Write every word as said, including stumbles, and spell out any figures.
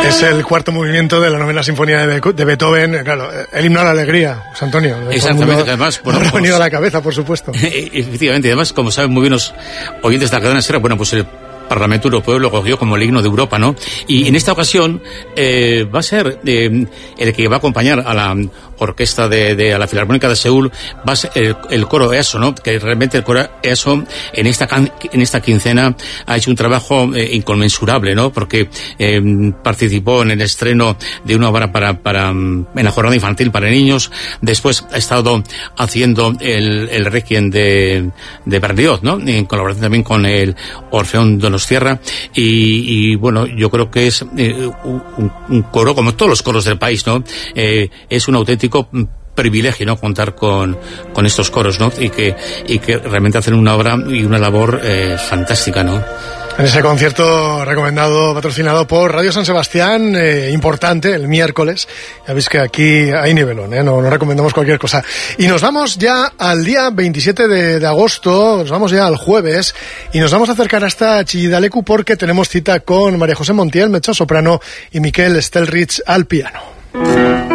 Es el cuarto movimiento de la novena sinfonía de, Be- de Beethoven, claro, el himno a la alegría, José Antonio. Exactamente, que además... Bueno, habrá venido a la cabeza, por supuesto. Efectivamente, además, como saben muy bien los oyentes de la cadena SER, bueno, pues el Parlamento Europeo lo cogió como el himno de Europa, ¿no? Y en esta ocasión eh, va a ser eh, el que va a acompañar a la orquesta de, de a la Filarmónica de Seúl, va a ser el, el coro E A S O, ¿no? Que realmente el coro E A S O en esta can, en esta quincena ha hecho un trabajo eh, inconmensurable, ¿no? Porque eh, participó en el estreno de una obra para para en la jornada infantil para niños, después ha estado haciendo el, el Requiem de de Berlioz, ¿no? En colaboración también con el Orfeón Donostierra y, y bueno, yo creo que es eh, un, un coro como todos los coros del país, ¿no? Eh, es un auténtico privilegio, ¿no? Contar con, con estos coros, ¿no? Y que, y que realmente hacen una obra y una labor eh, fantástica, ¿no? En ese concierto recomendado, patrocinado por Radio San Sebastián, eh, importante, el miércoles. Ya veis que aquí hay nivelón, ¿eh? No, no recomendamos cualquier cosa. Y nos vamos ya al día veintisiete de, de agosto, nos vamos ya al jueves, y nos vamos a acercar hasta Chillidalecu porque tenemos cita con María José Montiel, mezzosoprano, y Miquel Stelrich al piano.